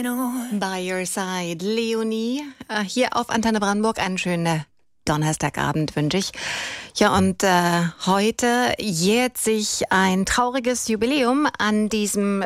By Your Side, Leonie, hier auf Antenne Brandenburg. Einen schönen Donnerstagabend wünsche ich. Ja, und heute jährt sich ein trauriges Jubiläum an diesem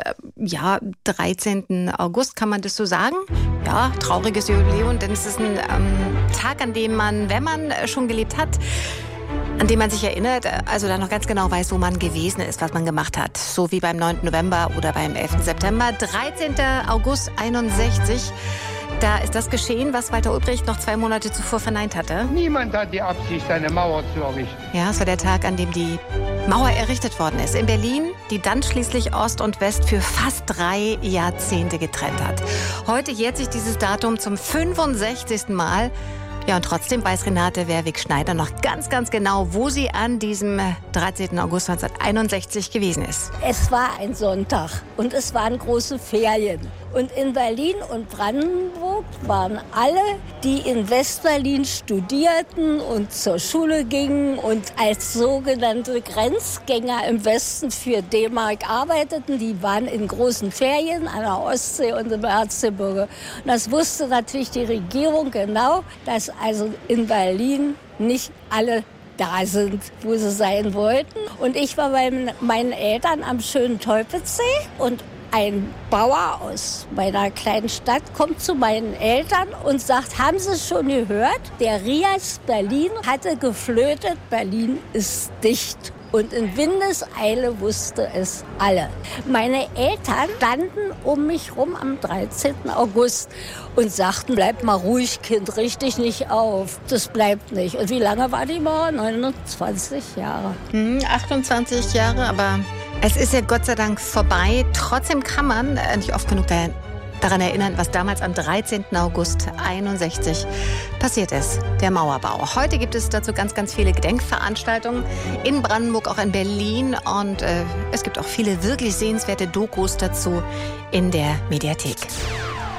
13. August, kann man das so sagen? Ja, trauriges Jubiläum, denn es ist ein Tag, an dem man, wenn man schon gelebt hat, an dem man sich erinnert, also dann noch ganz genau weiß, wo man gewesen ist, was man gemacht hat. So wie beim 9. November oder beim 11. September. 13. August 61. Da ist das geschehen, was Walter Ulbricht noch 2 Monate zuvor verneint hatte. Niemand hat die Absicht, eine Mauer zu errichten. Ja, es war der Tag, an dem die Mauer errichtet worden ist. In Berlin, die dann schließlich Ost und West für fast 3 Jahrzehnte getrennt hat. Heute jährt sich dieses Datum zum 65. Mal. Ja, und trotzdem weiß Renate Werwig-Schneider noch ganz, ganz genau, wo sie an diesem 13. August 1961 gewesen ist. Es war ein Sonntag und es waren große Ferien. Und in Berlin und Brandenburg waren alle, die in Westberlin studierten und zur Schule gingen und als sogenannte Grenzgänger im Westen für D-Mark arbeiteten, die waren in großen Ferien an der Ostsee und im Erzgebirge. Und das wusste natürlich die Regierung genau, dass also in Berlin nicht alle da sind, wo sie sein wollten. Und ich war bei meinen Eltern am schönen Teupitzsee und ein Bauer aus meiner kleinen Stadt kommt zu meinen Eltern und sagt, haben Sie es schon gehört? Der Rias Berlin hatte geflötet, Berlin ist dicht. Und in Windeseile wusste es alle. Meine Eltern standen um mich rum am 13. August und sagten, bleib mal ruhig, Kind, richt dich nicht auf. Das bleibt nicht. Und wie lange war die Mauer? 29 Jahre. 28 Jahre, aber es ist ja Gott sei Dank vorbei. Trotzdem kann man nicht oft genug daran erinnern, was damals am 13. August 61 passiert ist, der Mauerbau. Heute gibt es dazu ganz, ganz viele Gedenkveranstaltungen in Brandenburg, auch in Berlin. Und es gibt auch viele wirklich sehenswerte Dokus dazu in der Mediathek.